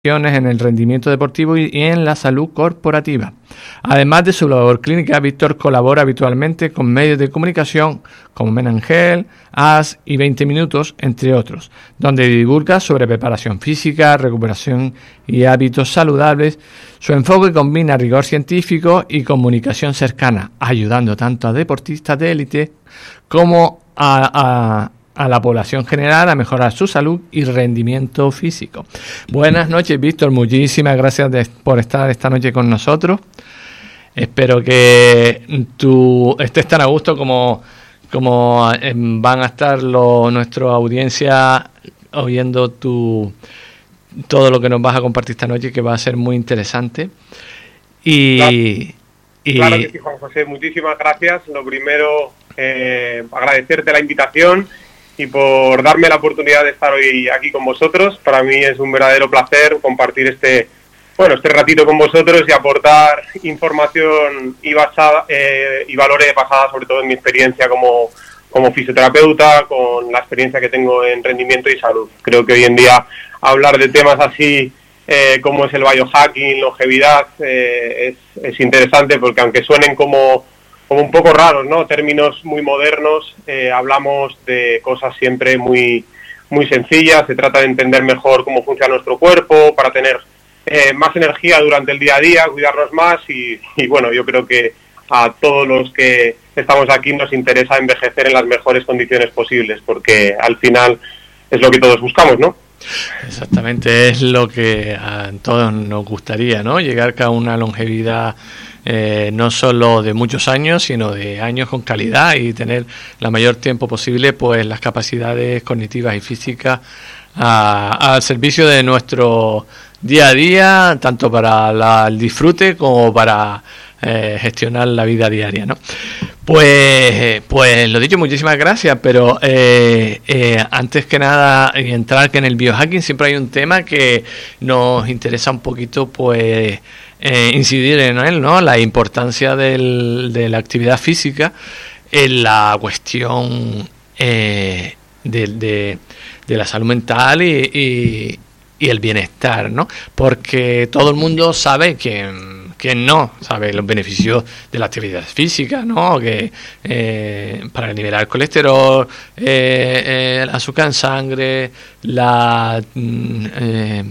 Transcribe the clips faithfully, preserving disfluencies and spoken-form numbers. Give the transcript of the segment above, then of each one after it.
en el rendimiento deportivo y en la salud corporativa. Además de su labor clínica, Víctor colabora habitualmente con medios de comunicación como Menangel, As y veinte minutos, entre otros, donde divulga sobre preparación física, recuperación y hábitos saludables. Su enfoque combina rigor científico y comunicación cercana, ayudando tanto a deportistas de élite como a, a a la población general a mejorar su salud y rendimiento físico. Buenas noches, Víctor, muchísimas gracias de, por estar esta noche con nosotros. Espero que tú estés tan a gusto como, como eh, van a estar lo, nuestra audiencia oyendo tu, todo lo que nos vas a compartir esta noche, que va a ser muy interesante. Y, claro, y... claro que sí, Juan José, muchísimas gracias. Lo primero, eh, agradecerte la invitación y por darme la oportunidad de estar hoy aquí con vosotros. Para mí es un verdadero placer compartir este bueno este ratito con vosotros y aportar información y basada eh, y valores basadas sobre todo en mi experiencia como, como fisioterapeuta, con la experiencia que tengo en rendimiento y salud. Creo que hoy en día hablar de temas así eh, como es el biohacking, longevidad, eh, es, es interesante porque aunque suenen como como un poco raros, ¿no? Términos muy modernos, eh, hablamos de cosas siempre muy, muy sencillas. Se trata de entender mejor cómo funciona nuestro cuerpo para tener eh, más energía durante el día a día, cuidarnos más y, y bueno, yo creo que a todos los que estamos aquí nos interesa envejecer en las mejores condiciones posibles, porque al final es lo que todos buscamos, ¿no? Exactamente, es lo que a todos nos gustaría, ¿no? Llegar a una longevidad eh, no solo de muchos años, sino de años con calidad y tener la mayor tiempo posible pues las capacidades cognitivas y físicas a, al servicio de nuestro día a día, tanto para la, el disfrute como para eh, gestionar la vida diaria, ¿no? Pues, pues lo dicho, muchísimas gracias, pero eh, eh, antes que nada, entrar que en el biohacking siempre hay un tema que nos interesa un poquito, pues, eh, incidir en él, ¿no? La importancia del, de la actividad física en la cuestión eh, de, de, de la salud mental y, y, y el bienestar, ¿no? Porque todo el mundo sabe que que no sabe los beneficios de la actividad física, ¿no? Que eh, para nivelar el colesterol, eh, eh, el azúcar en sangre, la eh,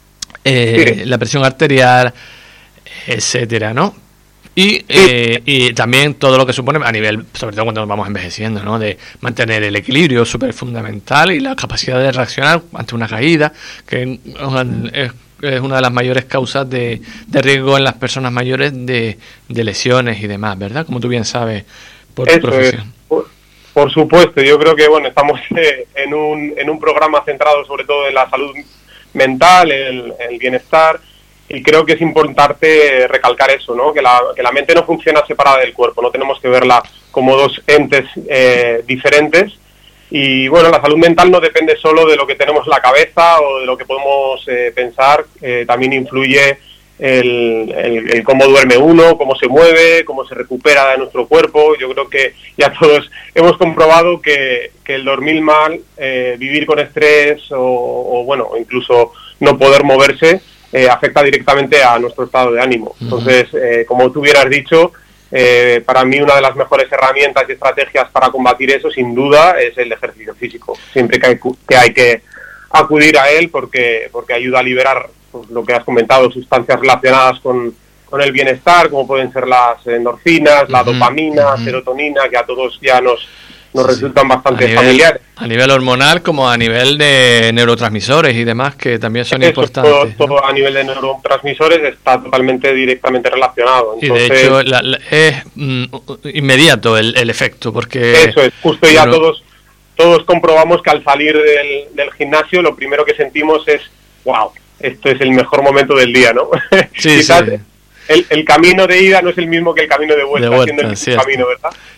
eh, sí. la presión arterial, etcétera, ¿no? Y, eh, y también todo lo que supone a nivel, sobre todo cuando nos vamos envejeciendo, ¿no? De mantener el equilibrio súper fundamental y la capacidad de reaccionar ante una caída, que es es una de las mayores causas de, de riesgo en las personas mayores de, de lesiones y demás, ¿verdad? Como tú bien sabes por tu profesión. Es, por, por supuesto, yo creo que bueno estamos eh, en un en un programa centrado sobre todo en la salud mental, el, el bienestar, y creo que es importante recalcar eso, ¿no? Que la, que la mente no funciona separada del cuerpo, no tenemos que verla como dos entes eh, diferentes. Y bueno, la salud mental no depende solo de lo que tenemos en la cabeza o de lo que podemos eh, pensar, eh, también influye el, el, el cómo duerme uno, cómo se mueve, cómo se recupera de nuestro cuerpo. Yo creo que ya todos hemos comprobado que, que el dormir mal, eh, vivir con estrés o, o bueno, incluso no poder moverse, eh, afecta directamente a nuestro estado de ánimo. Entonces, eh, como tú hubieras dicho, Eh, para mí una de las mejores herramientas y estrategias para combatir eso, sin duda, es el ejercicio físico. Siempre que hay que, hay que acudir a él porque porque ayuda a liberar, pues, lo que has comentado, sustancias relacionadas con, con el bienestar, como pueden ser las endorfinas, la uh-huh, dopamina, uh-huh. serotonina, que a todos ya nos, nos sí, resultan bastante a nivel, familiares. A nivel hormonal como a nivel de neurotransmisores y demás, que también son Eso, importantes. Todo, todo a nivel de neurotransmisores está totalmente directamente relacionado. Entonces, y de hecho la, la, es mm, inmediato el, el efecto, porque... Eso es, justo ya bueno, todos todos comprobamos que al salir del, del gimnasio lo primero que sentimos es, wow, esto es el mejor momento del día, ¿no? Sí, Quizás sí. El, el camino de ida no es el mismo que el camino de vuelta, de vuelta siendo el mismo cierto. camino, ¿verdad?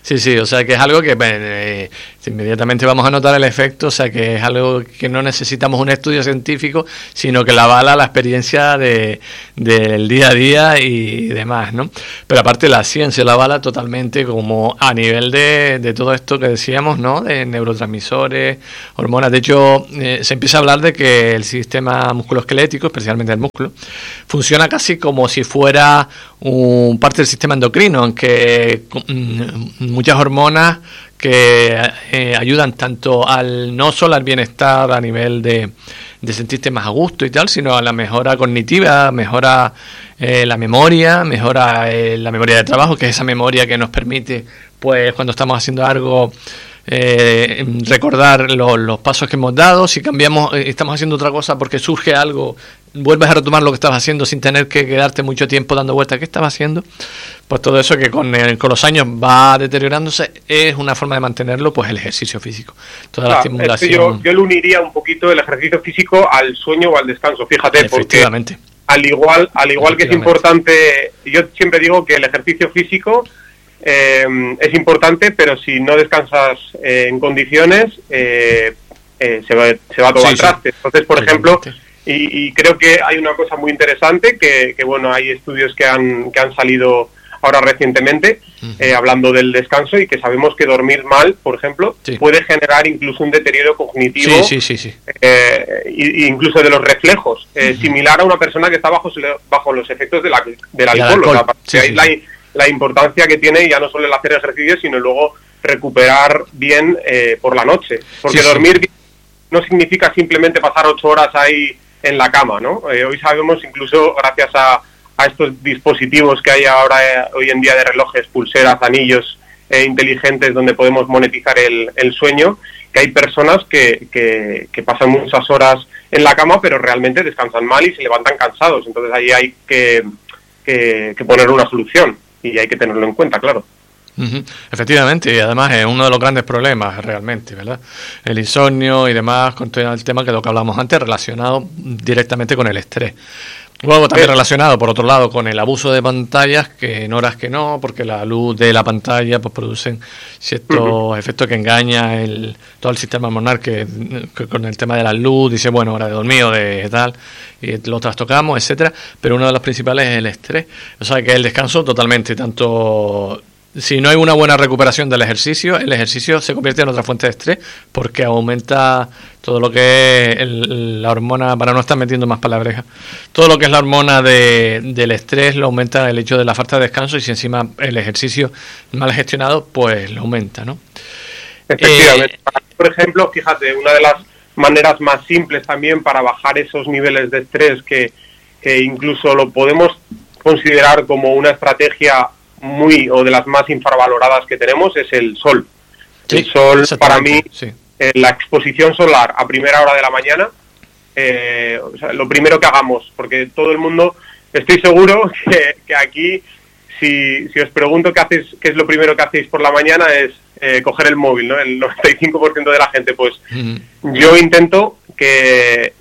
Sí, sí, o sea que es algo que bueno, eh, inmediatamente vamos a notar el efecto, o sea que es algo que no necesitamos un estudio científico, sino que la avala la experiencia de, del día a día y demás, ¿no? Pero aparte la ciencia la avala totalmente como a nivel de, de todo esto que decíamos, ¿no? De neurotransmisores, hormonas. De hecho, eh, se empieza a hablar de que el sistema musculoesquelético, especialmente el músculo, funciona casi como si fuera un parte del sistema endocrino, aunque mm, muchas hormonas que eh, ayudan tanto al no solo al bienestar a nivel de, de sentirte más a gusto y tal, sino a la mejora cognitiva, mejora eh, la memoria, mejora eh, la memoria de trabajo, que es esa memoria que nos permite, pues cuando estamos haciendo algo, eh, recordar lo, los pasos que hemos dado. Si cambiamos, eh, estamos haciendo otra cosa porque surge algo, vuelves a retomar lo que estabas haciendo sin tener que quedarte mucho tiempo dando vueltas. ¿Qué estabas haciendo? Pues todo eso que con, el, con los años va deteriorándose, es una forma de mantenerlo, pues el ejercicio físico. Toda claro, la estimulación. Yo, yo le uniría un poquito el ejercicio físico al sueño o al descanso, fíjate, porque al igual, al igual que es importante, yo siempre digo que el ejercicio físico eh, es importante, pero si no descansas eh, en condiciones, eh, eh, se, va, se va todo al traste. Entonces, por ejemplo, y, y creo que hay una cosa muy interesante, que, que bueno, hay estudios que han, que han salido ahora recientemente, uh-huh. eh, hablando del descanso, y que sabemos que dormir mal, por ejemplo, sí. puede generar incluso un deterioro cognitivo, sí, sí, sí, sí. Eh, y, incluso de los reflejos, eh, uh-huh. similar a una persona que está bajo, bajo los efectos de la, del alcohol. alcohol. O sea, sí, sí, la, sí. la importancia que tiene ya no solo el hacer ejercicio, sino luego recuperar bien eh, por la noche. Porque sí, dormir sí. no significa simplemente pasar ocho horas ahí en la cama, ¿no? Eh, hoy sabemos, incluso gracias a a estos dispositivos que hay ahora eh, hoy en día de relojes, pulseras, anillos eh, inteligentes donde podemos monetizar el, el sueño, que hay personas que, que, que pasan muchas horas en la cama pero realmente descansan mal y se levantan cansados. Entonces ahí hay que, que, que poner una solución y hay que tenerlo en cuenta, claro. Uh-huh. Efectivamente, y además es uno de los grandes problemas realmente, ¿verdad? El insomnio y demás, con todo el tema que lo que hablamos antes, relacionado directamente con el estrés. Luego también relacionado, por otro lado, con el abuso de pantallas, que en horas que no, porque la luz de la pantalla pues producen ciertos uh-huh. efectos que engaña el, todo el sistema hormonal, que, que con el tema de la luz dice, bueno, hora de dormir o de tal, y lo trastocamos, etcétera. Pero uno de los principales es el estrés. O sea que el descanso totalmente, tanto... Si no hay una buena recuperación del ejercicio, el ejercicio se convierte en otra fuente de estrés porque aumenta todo lo que es el, la hormona, para no estar metiendo más palabrejas, todo lo que es la hormona de, del estrés lo aumenta el hecho de la falta de descanso, y si encima el ejercicio mal gestionado, pues lo aumenta, ¿no? Efectivamente. Eh, Por ejemplo, fíjate, una de las maneras más simples también para bajar esos niveles de estrés, que, que incluso lo podemos considerar como una estrategia muy o de las más infravaloradas que tenemos, es el sol. Sí, el sol, para mí, sí. eh, la exposición solar a primera hora de la mañana, eh, o sea, lo primero que hagamos, porque todo el mundo, estoy seguro que, que aquí, si, si os pregunto qué hacéis, qué es lo primero que hacéis por la mañana, es eh, coger el móvil, ¿no? El noventa y cinco por ciento de la gente, pues mm. yo intento que,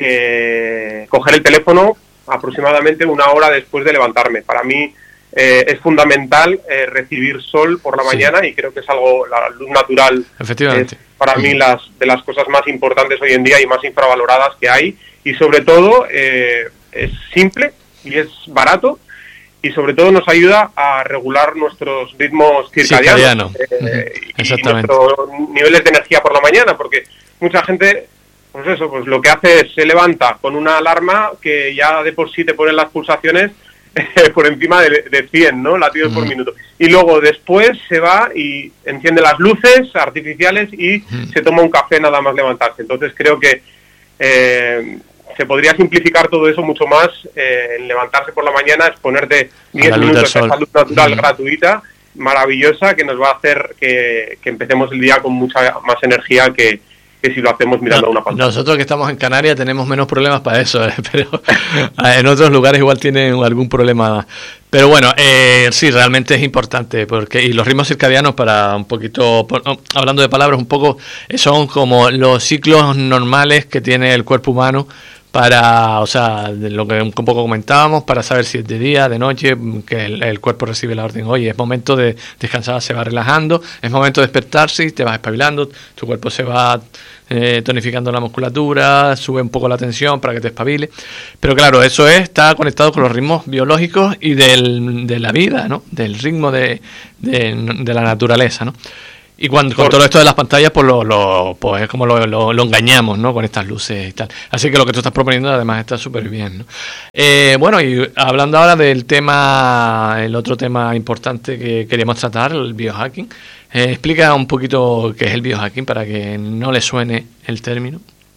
que coger el teléfono aproximadamente una hora después de levantarme. Para mí Eh, es fundamental eh, recibir sol por la sí. mañana, y creo que es algo, la luz natural efectivamente es para mí las de las cosas más importantes hoy en día y más infravaloradas que hay, y sobre todo eh, es simple y es barato, y sobre todo nos ayuda a regular nuestros ritmos circadianos, eh, uh-huh. y nuestros niveles de energía por la mañana, porque mucha gente, pues eso, pues lo que hace es se levanta con una alarma que ya de por sí te ponen las pulsaciones por encima de, de cien, ¿no? Latidos mm. por minuto. Y luego después se va y enciende las luces artificiales y mm. se toma un café nada más levantarse. Entonces creo que eh, se podría simplificar todo eso mucho más. Eh, en levantarse por la mañana es ponerte diez minutos de salud natural mm. gratuita, maravillosa, que nos va a hacer que, que empecemos el día con mucha más energía que que si lo hacemos mirando no, a una pantalla. Nosotros que estamos en Canarias tenemos menos problemas para eso, ¿eh? Pero en otros lugares igual tienen algún problema. Pero bueno, eh, sí, realmente es importante, porque y los ritmos circadianos, para un poquito, por, hablando de palabras un poco, son como los ciclos normales que tiene el cuerpo humano para, o sea, de lo que un poco comentábamos, para saber si es de día, de noche, que el, el cuerpo recibe la orden, oye, es momento de descansar, se va relajando, es momento de despertarse y te vas espabilando, tu cuerpo se va eh, tonificando la musculatura, sube un poco la tensión para que te espabile. Pero claro, eso es, está conectado con los ritmos biológicos y del, de la vida, ¿no? Del ritmo de, de, de la naturaleza, ¿no? Y cuando, con todo esto de las pantallas, pues lo, lo pues es como lo, lo, lo engañamos, ¿no? Con estas luces y tal. Así que lo que tú estás proponiendo además está súper bien, ¿no? Eh, bueno, y hablando ahora del tema, el otro tema importante que queríamos tratar, el biohacking. Eh, explica un poquito qué es el biohacking para que no le suene el término.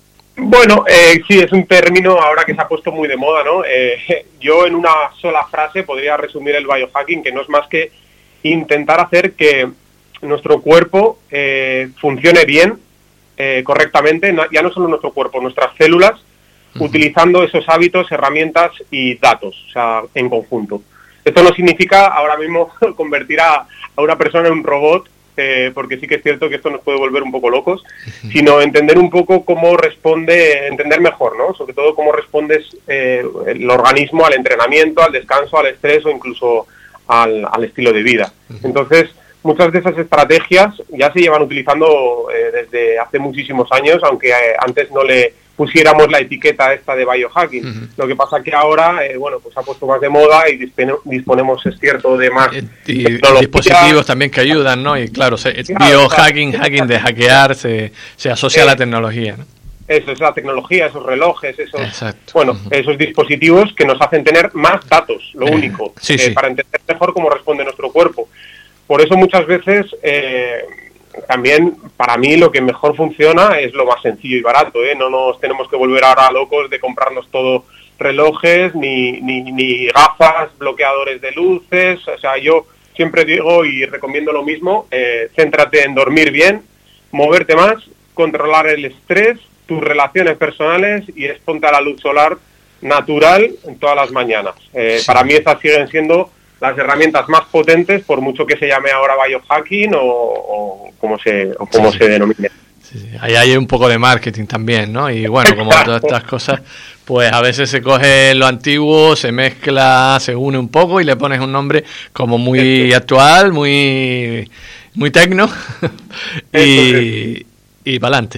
Bueno, eh, sí, es un término ahora que se ha puesto muy de moda, ¿no? Eh, yo en una sola frase podría resumir el biohacking, que no es más que intentar hacer que nuestro cuerpo eh, funcione bien, eh, correctamente, no, ya no solo nuestro cuerpo, nuestras células, uh-huh. utilizando esos hábitos, herramientas y datos, o sea, en conjunto. Esto no significa ahora mismo convertir a, a una persona en un robot, eh, porque sí que es cierto que esto nos puede volver un poco locos, uh-huh. sino entender un poco cómo responde, entender mejor, ¿no? Sobre todo cómo responde eh, el organismo al entrenamiento, al descanso, al estrés o incluso al, al estilo de vida. Uh-huh. Entonces, muchas de esas estrategias ya se llevan utilizando eh, desde hace muchísimos años, aunque eh, antes no le pusiéramos la etiqueta esta de biohacking. Uh-huh. Lo que pasa que ahora, eh, bueno, pues ha puesto más de moda y dispone, disponemos, es cierto, de más y, y dispositivos también que ayudan, ¿no? Y claro, se, claro biohacking, claro. hacking de hackear, se, se asocia eh, a la tecnología, ¿no? Eso es la tecnología, esos relojes, esos, Exacto. bueno, uh-huh. esos dispositivos que nos hacen tener más datos, lo eh, único, sí, eh, sí. para entender mejor cómo responde nuestro cuerpo. Por eso muchas veces eh, también para mí lo que mejor funciona es lo más sencillo y barato, ¿eh? No nos tenemos que volver ahora locos de comprarnos todo relojes, ni, ni, ni gafas, bloqueadores de luces. O sea, yo siempre digo y recomiendo lo mismo, eh, céntrate en dormir bien, moverte más, controlar el estrés, tus relaciones personales y exponte a la luz solar natural en todas las mañanas. Eh, sí. Para mí esas siguen siendo las herramientas más potentes, por mucho que se llame ahora biohacking o, o como se o como sí, se denomine. Sí, sí. Ahí hay un poco de marketing también, ¿no? Y bueno, como todas estas cosas, pues a veces se coge lo antiguo, se mezcla, se une un poco y le pones un nombre como muy Eso. actual, muy muy tecno y, y para adelante.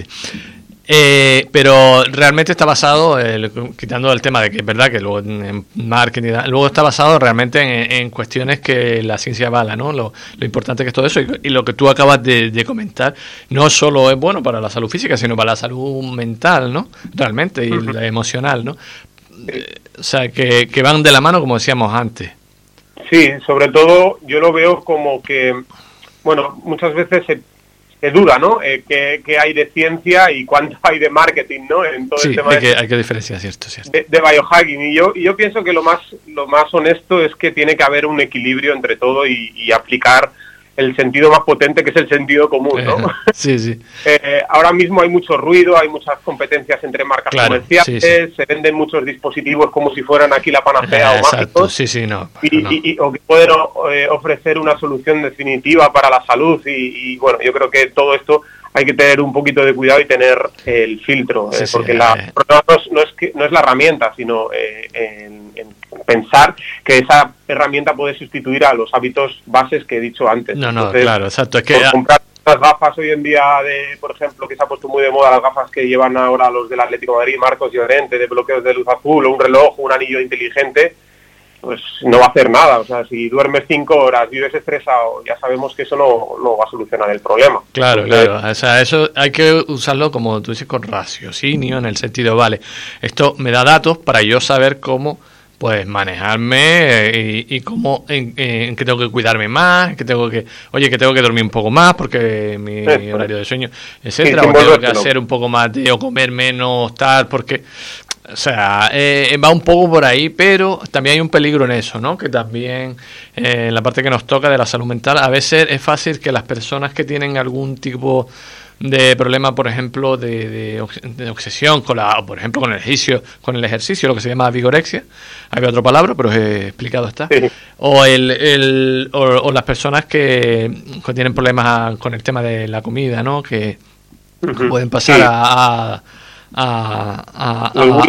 Eh, pero realmente está basado, eh, quitando el tema de que es verdad que luego en marketing, luego está basado realmente en, en cuestiones que la ciencia avala, ¿no? Lo, lo importante que es todo eso y, y lo que tú acabas de, de comentar, no solo es bueno para la salud física, sino para la salud mental, ¿no? Realmente, y uh-huh. la emocional, ¿no? Eh, o sea, que, que van de la mano, como decíamos antes. Sí, sobre todo yo lo veo como que, bueno, muchas veces se es duda, ¿no? Eh, ¿qué, qué hay de ciencia y cuánto hay de marketing, ¿no? En todo sí, el tema hay, de, que, hay que diferenciar, cierto, cierto. De, de biohacking. Y yo, y yo pienso que lo más, lo más honesto es que tiene que haber un equilibrio entre todo y, y aplicar el sentido más potente, que es el sentido común, ¿no? Sí, sí. Eh, ahora mismo hay mucho ruido, hay muchas competencias entre marcas claro, comerciales, sí, sí. se venden muchos dispositivos como si fueran aquí la panacea eh, o mágicos. Sí, sí, no. Y, no. Y, y, o que pueden eh, ofrecer una solución definitiva para la salud y, y, bueno, yo creo que todo esto hay que tener un poquito de cuidado y tener el filtro, sí, eh, porque sí, la, eh. no, es, no, es que, no es la herramienta, sino eh, en, en pensar que esa herramienta puede sustituir a los hábitos bases que he dicho antes. No, no, Entonces, claro, exacto. Es que por comprar las gafas hoy en día, de, por ejemplo, que se ha puesto muy de moda, las gafas que llevan ahora los del Atlético de Madrid, Marcos Llorente, de bloqueos de luz azul, o un reloj, un anillo inteligente, pues no va a hacer nada. O sea, si duermes cinco horas, vives estresado, ya sabemos que eso no, no va a solucionar el problema. Claro, Entonces, claro. O sea, eso hay que usarlo, como tú dices, con raciocinio, en el sentido, vale, esto me da datos para yo saber cómo, pues, manejarme y, y cómo, en, en que tengo que cuidarme más, que tengo que, oye, que tengo que dormir un poco más porque mi sí, horario de sueño, etcétera, sí, o tengo que hacer un poco más de, o comer menos, tal, porque... O sea, eh, va un poco por ahí, pero también hay un peligro en eso, ¿no? Que también eh, en la parte que nos toca de la salud mental, a veces es fácil que las personas que tienen algún tipo de problema, por ejemplo, de, de, de obsesión con la, por ejemplo, con el ejercicio, con el ejercicio, lo que se llama vigorexia, había otra palabra, pero he explicado está, sí. o el, el o, o las personas que, que tienen problemas con el tema de la comida, ¿no? Que uh-huh. pueden pasar sí. a, a A, a, a,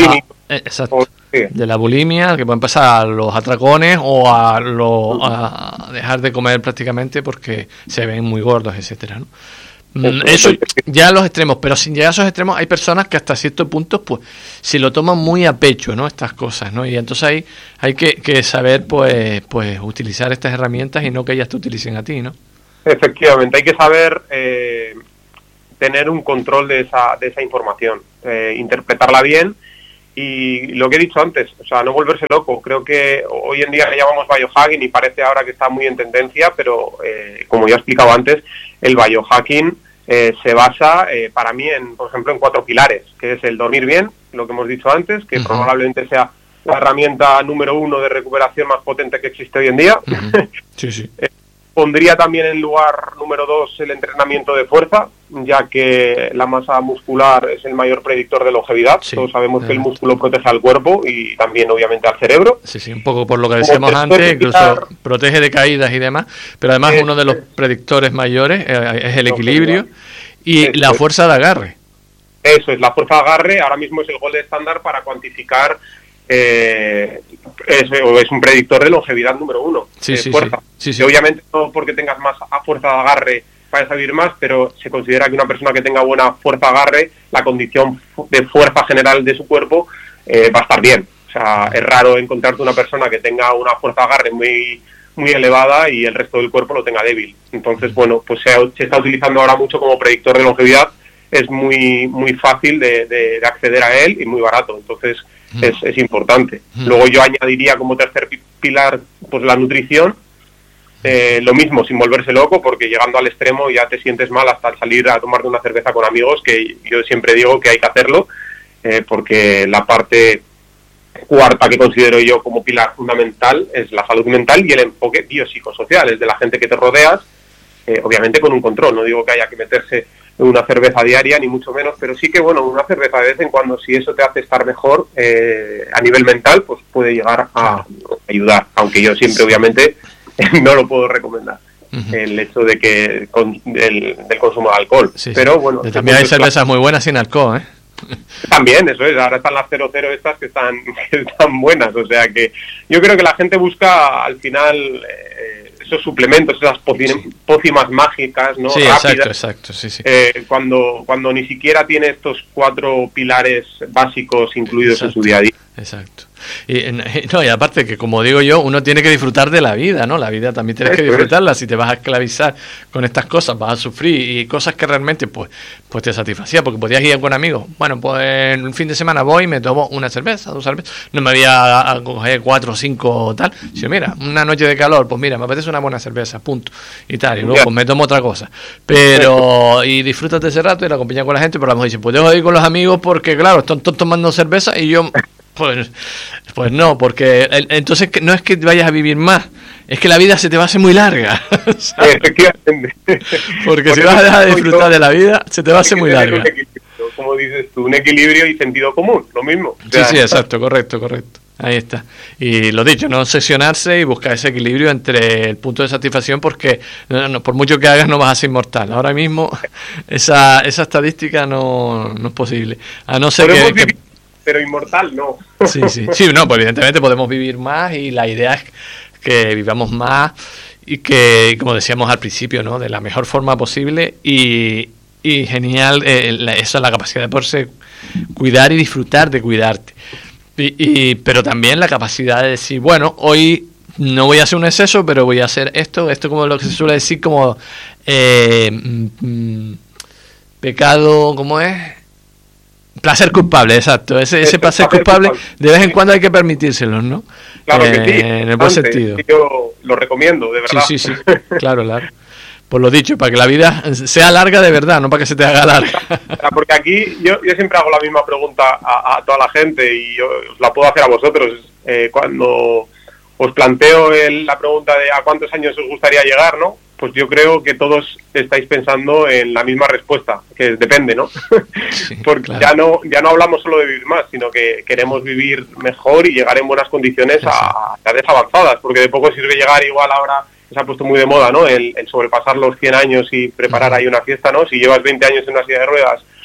Exacto. O, sí. De la bulimia, que pueden pasar a los atracones o a, lo, a dejar de comer prácticamente porque se ven muy gordos, etcétera, ¿no? Eso ya a los extremos, pero sin llegar a esos extremos hay personas que hasta ciertos puntos pues se lo toman muy a pecho, ¿no? Estas cosas, ¿no? Y entonces ahí hay que, que saber pues pues utilizar estas herramientas y no que ellas te utilicen a ti, ¿no? Efectivamente, hay que saber eh, tener un control de esa de esa información, eh, interpretarla bien y lo que he dicho antes, o sea, no volverse loco. Creo que hoy en día le llamamos biohacking y parece ahora que está muy en tendencia, pero eh, como ya he explicado antes, el biohacking eh, se basa eh, para mí en, por ejemplo, en cuatro pilares, que es el dormir bien, lo que hemos dicho antes, que uh-huh. probablemente sea la herramienta número uno de recuperación más potente que existe hoy en día. Uh-huh. Sí, sí. eh, pondría también en lugar número dos el entrenamiento de fuerza, ya que la masa muscular es el mayor predictor de longevidad. Sí, todos sabemos que el músculo protege al cuerpo y también obviamente al cerebro. Sí, sí, un poco por lo que decíamos antes, incluso protege de caídas y demás, pero además es, uno de los predictores mayores eh, es el equilibrio y es, la fuerza de agarre. Eso es, la fuerza de agarre ahora mismo es el gol estándar para cuantificar, eh, es, es un predictor de longevidad número uno. Sí, de sí, fuerza. Sí, sí. Y obviamente no porque tengas más fuerza de agarre vayas a vivir más, pero se considera que una persona que tenga buena fuerza de agarre, la condición de fuerza general de su cuerpo eh, va a estar bien. O sea, es raro encontrarte una persona que tenga una fuerza de agarre muy muy elevada y el resto del cuerpo lo tenga débil. Entonces, bueno, pues se, se está utilizando ahora mucho como predictor de longevidad. Es muy muy fácil de, de, de acceder a él y muy barato. Entonces, mm. es, es importante. Mm. Luego yo añadiría como tercer pilar pues la nutrición. Eh, lo mismo, sin volverse loco, porque llegando al extremo ya te sientes mal hasta salir a tomarte una cerveza con amigos, que yo siempre digo que hay que hacerlo, eh, porque la parte cuarta que considero yo como pilar fundamental es la salud mental y el enfoque biopsicosocial, es de la gente que te rodeas, eh, obviamente con un control. No digo que haya que meterse en una cerveza diaria, ni mucho menos, pero sí que, bueno, una cerveza de vez en cuando, si eso te hace estar mejor eh, a nivel mental, pues puede llegar a ayudar, aunque yo siempre, obviamente, no lo puedo recomendar, uh-huh. el hecho de que con, del, del consumo de alcohol. Sí, pero sí. bueno, también hay cervezas muy buenas sin alcohol, ¿eh? También, eso es, ahora están las cero cero estas que están, que están buenas, o sea que yo creo que la gente busca al final eh, esos suplementos, esas pócimas sí. mágicas, ¿no? Sí, rápidas, exacto, exacto, sí, sí. Eh, cuando, cuando ni siquiera tiene estos cuatro pilares básicos incluidos exacto. en su día a día. Exacto. Y, no, y aparte que, como digo yo, uno tiene que disfrutar de la vida, ¿no? La vida también tienes que disfrutarla. Si te vas a esclavizar con estas cosas, vas a sufrir, y cosas que realmente pues pues te satisfacía, porque podías ir con amigos. Bueno, pues un fin de semana voy y me tomo una cerveza, dos cervezas. No me voy a, a coger cuatro o cinco o tal. Si mira, una noche de calor, pues mira, me apetece una buena cerveza, punto. Y tal, y luego pues me tomo otra cosa. Pero, y disfrutas de ese rato y la compañía con la gente, pero a lo mejor dices, pues dejo de ir con los amigos porque, claro, están todos tomando cerveza y yo... Pues, pues no, porque entonces no es que vayas a vivir más, es que la vida se te va a hacer muy larga. Efectivamente. Porque si vas a dejar de disfrutar de la vida, se te va a hacer muy larga. Como dices tú, un equilibrio y sentido común, lo mismo. O sea, sí, sí, exacto, correcto, correcto. Ahí está. Y lo dicho, no obsesionarse y buscar ese equilibrio entre el punto de satisfacción, porque no, no, por mucho que hagas no vas a ser inmortal. Ahora mismo esa esa estadística no, no es posible. A no ser que, que pero inmortal no. Sí, sí, sí, no, pues evidentemente podemos vivir más y la idea es que vivamos más y que, como decíamos al principio, ¿no? De la mejor forma posible y, y genial, eh, la, esa es la capacidad de poderse cuidar y disfrutar de cuidarte. Y, y, pero también la capacidad de decir, bueno, hoy no voy a hacer un exceso, pero voy a hacer esto, esto como lo que se suele decir como eh, mm, pecado, ¿cómo es? Placer culpable, exacto. Ese, ese placer culpable, de vez en cuando hay que permitírselo, ¿no? Claro eh, que sí. En el buen sentido. Yo lo recomiendo, de verdad. Sí, sí, sí. Claro, claro. Por lo dicho, para que la vida sea larga de verdad, no para que se te haga larga. Porque aquí yo, yo siempre hago la misma pregunta a, a toda la gente y yo os la puedo hacer a vosotros. Eh, cuando os planteo el, la pregunta de a cuántos años os gustaría llegar, ¿no? Pues yo creo que todos estáis pensando en la misma respuesta, que depende, ¿no? Sí, porque claro. ya no ya no hablamos solo de vivir más, sino que queremos vivir mejor y llegar en buenas condiciones a edades avanzadas, porque de poco sirve llegar igual ahora, se ha puesto muy de moda, ¿no? El, el sobrepasar los cien años y preparar ahí una fiesta, ¿no? Si llevas veinte años en una silla de ruedas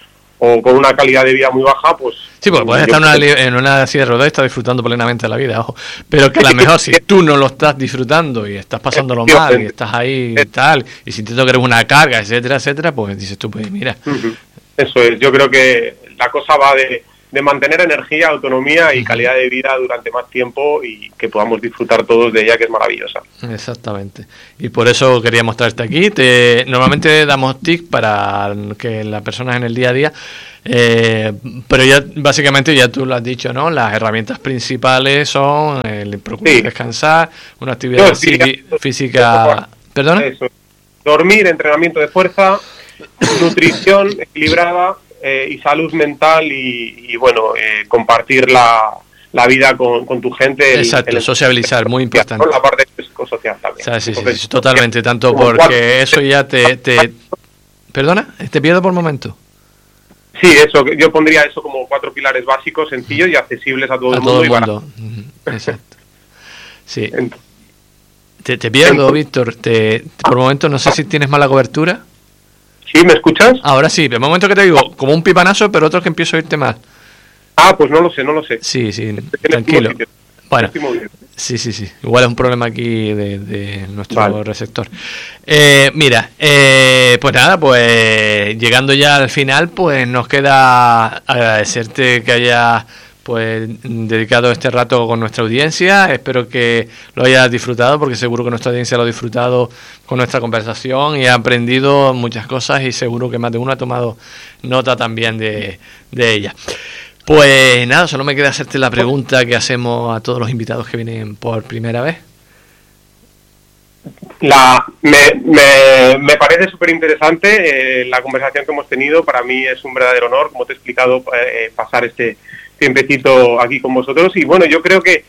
o con una calidad de vida muy baja, pues... Sí, pues puedes estar en una, en una silla de ruedas y estar disfrutando plenamente de la vida, ojo. Pero que a lo mejor si tú no lo estás disfrutando y estás pasándolo mal y estás ahí y tal, y sintiendo que eres una carga, etcétera, etcétera, pues dices tú, pues mira. Eso es, yo creo que la cosa va de, de mantener energía, autonomía y calidad de vida durante más tiempo y que podamos disfrutar todos de ella, que es maravillosa. Exactamente. Y por eso quería mostrarte aquí. Te, normalmente damos tips para que las personas en el día a día, eh, pero ya básicamente ya tú lo has dicho, ¿no? Las herramientas principales son el procurar sí. descansar, una actividad no, sí, física... ¿Perdona? Eso. Dormir, entrenamiento de fuerza, nutrición equilibrada eh, y salud mental y, y bueno, eh, compartir la, la vida con, con tu gente. Exacto, el, el, sociabilizar, muy importante. La parte psicosocial también. O sea, sí, Entonces, sí, sí, totalmente, tanto porque cuatro, eso ya te, te... ¿Perdona? ¿Te pierdo por momento? Sí, eso, yo pondría eso como cuatro pilares básicos, sencillos y accesibles a todo a el todo mundo. El mundo. Y exacto. Sí. Te, te pierdo, Víctor. Te, te, por momento no sé si tienes mala cobertura. ¿Sí? ¿Me escuchas? Ahora sí, de momento que te digo, como un pipanazo, pero otro que empiezo a oírte mal. Ah, pues no lo sé, no lo sé. Sí, sí, tranquilo. Bueno, sí, sí, sí. Igual es un problema aquí de, de nuestro vale. receptor. Eh, mira, eh, pues nada, pues llegando ya al final, pues nos queda agradecerte que hayas pues dedicado este rato con nuestra audiencia. Espero que lo hayas disfrutado, porque seguro que nuestra audiencia lo ha disfrutado con nuestra conversación y ha aprendido muchas cosas y seguro que más de uno ha tomado nota también de, de ella. Pues nada, solo me queda hacerte la pregunta que hacemos a todos los invitados que vienen por primera vez. La, me, me, me parece súper interesante eh, la conversación que hemos tenido. Para mí es un verdadero honor, como te he explicado, eh, pasar este tiempecito aquí con vosotros. Y bueno, yo creo que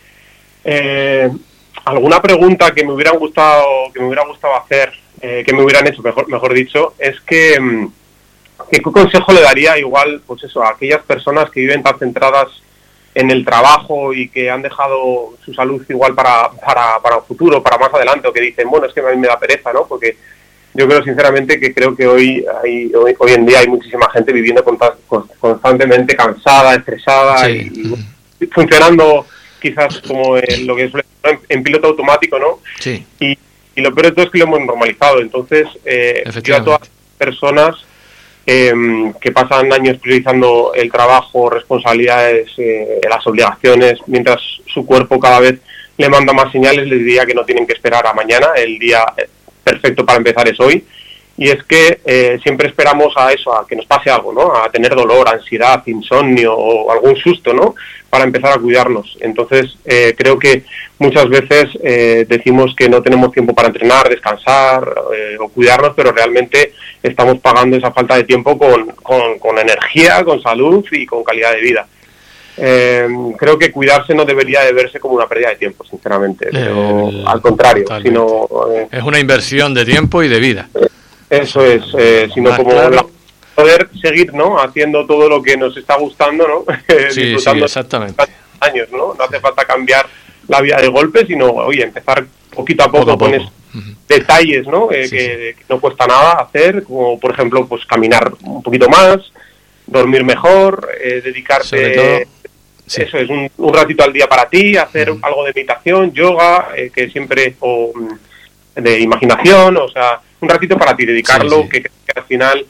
eh, alguna pregunta que me hubiera gustado que me hubiera gustado hacer, eh, que me hubieran hecho, mejor, mejor dicho, es que... ¿Qué consejo le daría igual, pues eso, a aquellas personas que viven tan centradas en el trabajo y que han dejado su salud igual para, para, para un futuro, para más adelante, o que dicen, bueno, es que a mí me da pereza, ¿no? Porque yo creo sinceramente que creo que hoy hay, hoy, hoy en día hay muchísima gente viviendo constantemente cansada, estresada sí. y, y funcionando quizás como en lo que es en, en piloto automático, ¿no? Sí. Y, y lo peor de todo es que lo hemos normalizado. Entonces, eh, yo a todas las personas Eh, que pasan años priorizando el trabajo, responsabilidades, eh, las obligaciones, mientras su cuerpo cada vez le manda más señales, les diría que no tienen que esperar a mañana, el día perfecto para empezar es hoy, y es que eh, siempre esperamos a eso, a que nos pase algo, ¿no? A tener dolor, ansiedad, insomnio o algún susto, ¿no? Para empezar a cuidarnos. Entonces, eh, creo que muchas veces eh, decimos que no tenemos tiempo para entrenar, descansar eh, o cuidarnos, pero realmente estamos pagando esa falta de tiempo con, con, con energía, con salud y con calidad de vida. Eh, creo que cuidarse no debería de verse como una pérdida de tiempo, sinceramente, pero eh, al contrario, sino eh, es una inversión de tiempo y de vida. Eh, eso es, eh, sino ah, como claro. la, poder seguir, ¿no? Haciendo todo lo que nos está gustando, ¿no? Sí, disfrutando sí, exactamente. Años, ¿no? No hace falta cambiar la vida de golpe, sino, oye, empezar poquito a poco, poco, a poco. con esos uh-huh. detalles, ¿no? Eh, sí, que, sí. que no cuesta nada hacer, como por ejemplo, pues caminar un poquito más, dormir mejor, eh, dedicarte, sí. eso es, un, un ratito al día para ti, hacer uh-huh. algo de meditación, yoga, eh, que siempre, o de imaginación, o sea, un ratito para ti, dedicarlo, sí, sí. Que, que al final...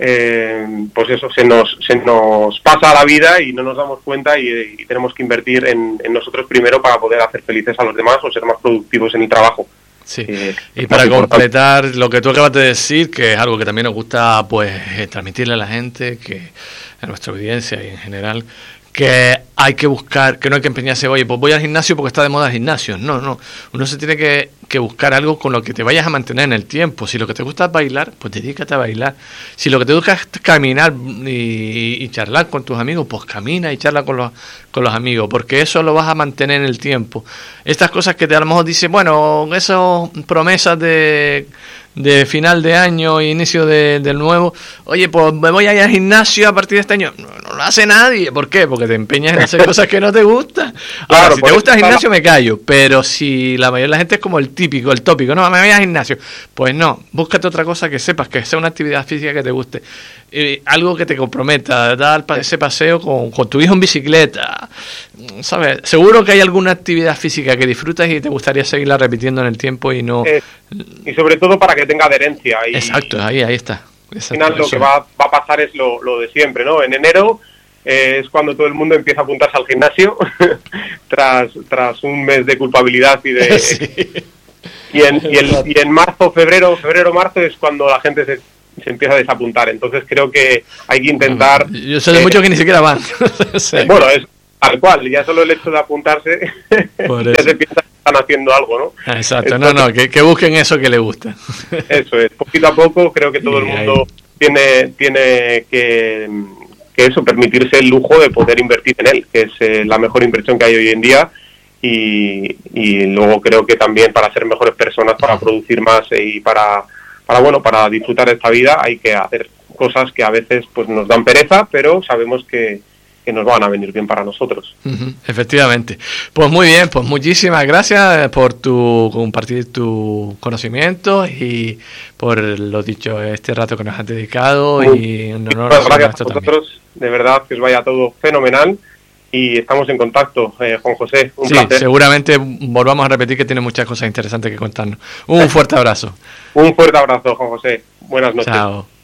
Eh, pues eso, se nos se nos pasa la vida y no nos damos cuenta y, y tenemos que invertir en, en nosotros primero para poder hacer felices a los demás o ser más productivos en el trabajo. Sí, eh, y para completar lo que tú acabas de decir, que es algo que también nos gusta pues transmitirle a la gente, que a nuestra audiencia y en general, que hay que buscar, que no hay que empeñarse, oye, pues voy al gimnasio porque está de moda el gimnasio. No, no, uno se tiene que, que buscar algo con lo que te vayas a mantener en el tiempo. Si lo que te gusta es bailar, pues dedícate a bailar. Si lo que te gusta es caminar y, y charlar con tus amigos, pues camina y charla con los, con los amigos, porque eso lo vas a mantener en el tiempo. Estas cosas que te a lo mejor dicen, bueno, esas promesas de... de final de año e inicio de, del nuevo, oye, pues me voy a ir al gimnasio a partir de este año. No, no lo hace nadie. ¿Por qué? Porque te empeñas en hacer cosas que no te gustan. Ahora, claro, si te gusta el gimnasio, me callo. Pero si la mayoría de la gente es como el típico, el tópico, no, me voy al gimnasio. Pues no, búscate otra cosa que sepas, que sea una actividad física que te guste. eh, algo que te comprometa, dar ese paseo con, con tu hijo en bicicleta, ¿sabes? Seguro que hay alguna actividad física que disfrutas y te gustaría seguirla repitiendo en el tiempo y no... Eh, y sobre todo para que tenga adherencia. Y, Exacto, ahí, ahí está. Al final lo que va, va a pasar es lo, lo de siempre, ¿no? En enero eh, es cuando todo el mundo empieza a apuntarse al gimnasio tras tras un mes de culpabilidad y de... Sí. Y en, y, el, y en marzo, febrero, febrero, marzo es cuando la gente se, se empieza a desapuntar. Entonces creo que hay que intentar... Yo sé de eh, muchos que ni siquiera van. Sí. Bueno, es tal cual, ya solo el hecho de apuntarse ya se piensa que están haciendo algo, ¿no? Exacto, Entonces, no, no, que, que busquen eso que les gusta. Eso es, poquito a poco creo que todo y el mundo ahí. tiene tiene que, que eso, permitirse el lujo de poder invertir en él, que es eh, la mejor inversión que hay hoy en día. Y, y luego creo que también para ser mejores personas, para producir más y para, para bueno para disfrutar de esta vida hay que hacer cosas que a veces pues nos dan pereza, pero sabemos que, que nos van a venir bien para nosotros. Uh-huh, efectivamente. Pues muy bien, pues muchísimas gracias por tu compartir tu conocimiento y por lo dicho, este rato que nos has dedicado. Muy, y un honor. Muchas gracias a vosotros, también. De verdad que os vaya todo fenomenal. Y estamos en contacto, eh, Juan José, un sí, placer. Seguramente volvamos a repetir que tiene muchas cosas interesantes que contarnos. Un fuerte abrazo. Un fuerte abrazo, Juan José. Buenas noches. Chao.